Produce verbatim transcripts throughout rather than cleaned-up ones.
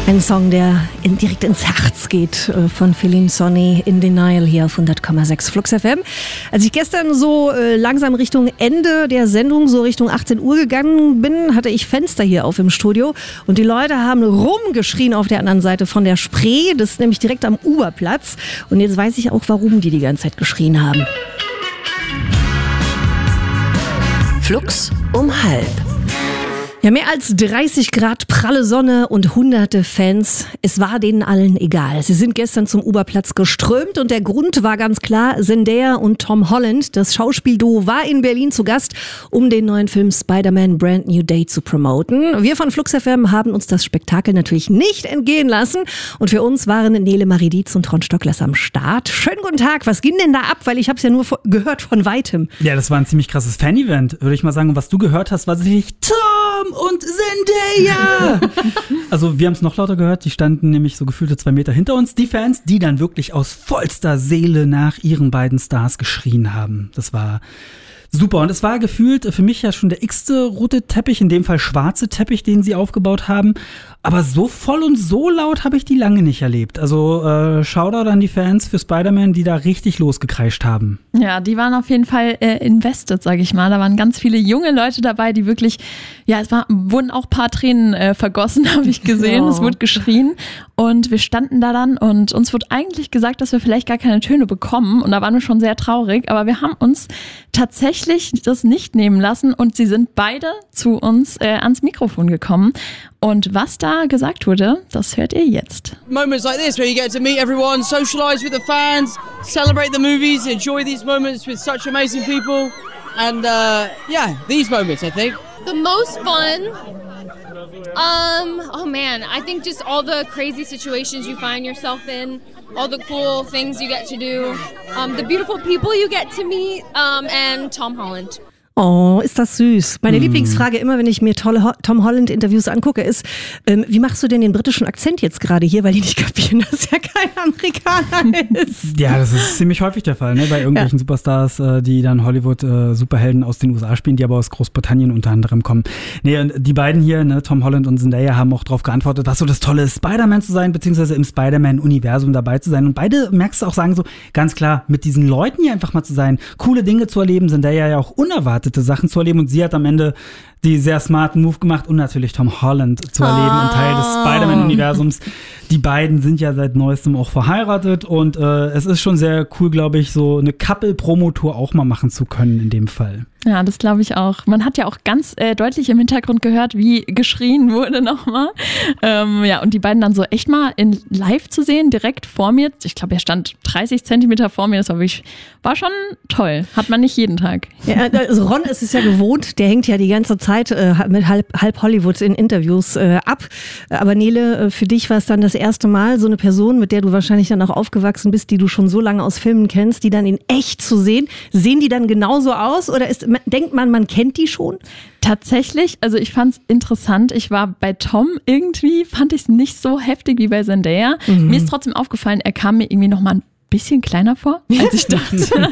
Ein Song, der in, direkt ins Herz geht, äh, von Feline Sonny, In Denial hier auf hundert Komma sechs Flux F M. Als ich gestern so äh, langsam Richtung Ende der Sendung, so Richtung achtzehn Uhr gegangen bin, hatte ich Fenster hier auf im Studio und die Leute haben rumgeschrien auf der anderen Seite von der Spree, das ist nämlich direkt am Uberplatz. Und jetzt weiß ich auch, warum die die ganze Zeit geschrien haben. Flux um halb. Ja, mehr als dreißig Grad pralle Sonne und hunderte Fans. Es war denen allen egal. Sie sind gestern zum Uberplatz geströmt und der Grund war ganz klar, Zendaya und Tom Holland, das Schauspielduo, war in Berlin zu Gast, um den neuen Film Spider-Man Brand New Day zu promoten. Wir von Flux F M haben uns das Spektakel natürlich nicht entgehen lassen und für uns waren Nele Marie Dietz und Ron Stocklers am Start. Schönen guten Tag, was ging denn da ab? Weil ich habe es ja nur gehört von Weitem. Ja, das war ein ziemlich krasses Fan-Event, würde ich mal sagen. Und was du gehört hast, war sicherlich Tom und Zendaya! Also wir haben es noch lauter gehört, die standen nämlich so gefühlte zwei Meter hinter uns, die Fans, die dann wirklich aus vollster Seele nach ihren beiden Stars geschrien haben. Das war super und es war gefühlt für mich ja schon der x-te rote Teppich, in dem Fall schwarze Teppich, den sie aufgebaut haben. Aber so voll und so laut habe ich die lange nicht erlebt. Also äh, Shoutout an die Fans für Spider-Man, die da richtig losgekreischt haben. Ja, die waren auf jeden Fall äh, invested, sage ich mal. Da waren ganz viele junge Leute dabei, die wirklich, ja, es war, wurden auch ein paar Tränen äh, vergossen, habe ich gesehen. Oh. Es wurde geschrien und wir standen da dann und uns wurde eigentlich gesagt, dass wir vielleicht gar keine Töne bekommen und da waren wir schon sehr traurig. Aber wir haben uns tatsächlich das nicht nehmen lassen und sie sind beide zu uns äh, ans Mikrofon gekommen. Und was da gesagt wurde, das hört ihr jetzt. Moments like this where you get to meet everyone, socialize with the fans, celebrate the movies, enjoy these moments with such amazing people. And uh, yeah, these moments, I think. The most fun, um, oh man, I think just all the crazy situations you find yourself in, all the cool things you get to do, um, the beautiful people you get to meet, um, and Tom Holland. Oh, ist das süß. Meine mm. Lieblingsfrage immer, wenn ich mir tolle Ho- Tom Holland-Interviews angucke, ist, ähm, wie machst du denn den britischen Akzent jetzt gerade hier, weil die nicht kapieren, dass er kein Amerikaner ist? Ja, das ist ziemlich häufig der Fall, ne? Bei irgendwelchen ja. Superstars, äh, die dann Hollywood-Superhelden äh, aus den U S A spielen, die aber aus Großbritannien unter anderem kommen. Nee, und die beiden hier, ne, Tom Holland und Zendaya, haben auch darauf geantwortet, was so das Tolle ist, Spider-Man zu sein, beziehungsweise im Spider-Man-Universum dabei zu sein. Und beide, merkst du auch, sagen so, ganz klar, mit diesen Leuten hier einfach mal zu sein, coole Dinge zu erleben, Zendaya ja auch unerwartet Sachen zu erleben und sie hat am Ende die sehr smarten Move gemacht und natürlich Tom Holland zu erleben, ein Teil des Spider-Man-Universums. Die beiden sind ja seit neuestem auch verheiratet und äh, es ist schon sehr cool, glaube ich, so eine Couple-Promo-Tour auch mal machen zu können in dem Fall. Ja, das glaube ich auch. Man hat ja auch ganz äh, deutlich im Hintergrund gehört, wie geschrien wurde nochmal. Ähm, ja, und die beiden dann so echt mal in live zu sehen, direkt vor mir. Ich glaube, er stand dreißig Zentimeter vor mir. Das war wirklich, war schon toll. Hat man nicht jeden Tag. Ja, also Ron ist es ja gewohnt. Der hängt ja die ganze Zeit äh, mit halb, halb Hollywood in Interviews äh, ab. Aber Nele, äh, für dich war es dann das erste Mal, so eine Person, mit der du wahrscheinlich dann auch aufgewachsen bist, die du schon so lange aus Filmen kennst, die dann in echt zu sehen. Sehen die dann genauso aus oder ist denkt man, man kennt die schon? Tatsächlich, also ich fand es interessant. Ich war bei Tom irgendwie, fand ich es nicht so heftig wie bei Zendaya. Mhm. Mir ist trotzdem aufgefallen, er kam mir irgendwie noch mal ein bisschen kleiner vor, als ich dachte.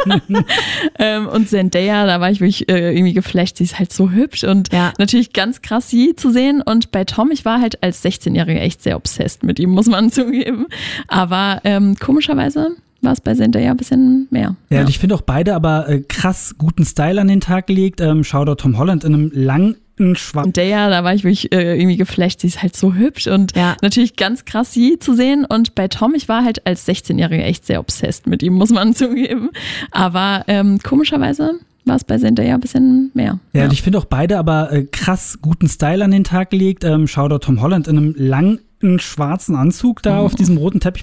ähm, und Zendaya, da war ich wirklich äh, irgendwie geflasht. Sie ist halt so hübsch und ja. natürlich ganz krass, sie zu sehen. Und bei Tom, ich war halt als sechzehnjährige echt sehr obsessed mit ihm, muss man zugeben. Aber ähm, komischerweise war es bei Zendaya ein bisschen mehr. Ja, ja. Und ich finde auch beide aber äh, krass guten Style an den Tag gelegt. Ähm, Shoutout Tom Holland in einem langen schwarzen. Zendaya, da war ich wirklich äh, irgendwie geflasht. Sie ist halt so hübsch und ja. natürlich ganz krass, sie zu sehen. Und bei Tom, ich war halt als sechzehnjährige echt sehr obsessed mit ihm, muss man zugeben. Aber ähm, komischerweise war es bei Zendaya ein bisschen mehr. Ja, ja. Und ich finde auch beide aber äh, krass guten Style an den Tag gelegt. Ähm, Shoutout Tom Holland in einem langen schwarzen Anzug da oh. auf diesem roten Teppich.